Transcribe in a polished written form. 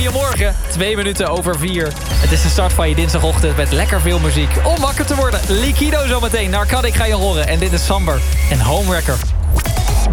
Goedemorgen, 2 minuten over 4. Het is de start van je dinsdagochtend met lekker veel muziek. Om wakker te worden, Liquido zometeen. Narcotic ga je horen en dit is Samber en Homewrecker.